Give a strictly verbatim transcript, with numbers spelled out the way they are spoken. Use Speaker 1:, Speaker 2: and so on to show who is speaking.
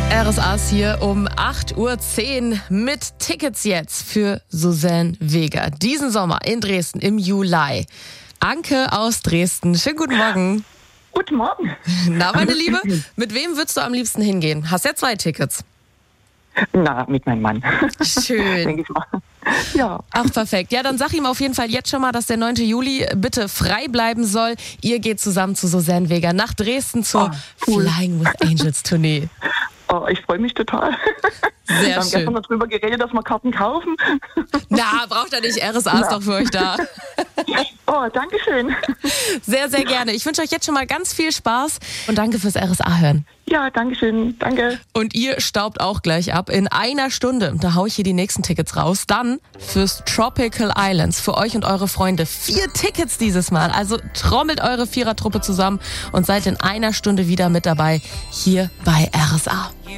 Speaker 1: R S A ist hier um acht Uhr zehn mit Tickets jetzt für Suzanne Vega. Diesen Sommer in Dresden im Juli. Anke aus Dresden, schönen guten Morgen.
Speaker 2: Guten Morgen.
Speaker 1: Na, meine Liebe, mit wem würdest du am liebsten hingehen? Hast ja zwei Tickets.
Speaker 2: Na, mit meinem Mann.
Speaker 1: Schön.
Speaker 2: Denke ich mal. Ja.
Speaker 1: Ach, perfekt. Ja, dann sag ihm auf jeden Fall jetzt schon mal, dass der neunte Juli bitte frei bleiben soll. Ihr geht zusammen zu Suzanne Vega nach Dresden zur
Speaker 2: Oh, cool.
Speaker 1: Flying with Angels Tournee.
Speaker 2: Oh, ich freue mich total.
Speaker 1: Sehr
Speaker 2: wir haben
Speaker 1: schön.
Speaker 2: gestern darüber geredet, dass wir Karten kaufen.
Speaker 1: Na, braucht er nicht. R S A ist doch für euch da.
Speaker 2: Oh, danke schön.
Speaker 1: Sehr, sehr gerne. Ich wünsche euch jetzt schon mal ganz viel Spaß und danke fürs R S A hören.
Speaker 2: Ja, danke schön. Danke.
Speaker 1: Und ihr staubt auch gleich ab. In einer Stunde, da hau ich hier die nächsten Tickets raus. Dann fürs Tropical Islands, für euch und eure Freunde. Vier Tickets dieses Mal. Also trommelt eure Vierertruppe zusammen und seid in einer Stunde wieder mit dabei hier bei R S A.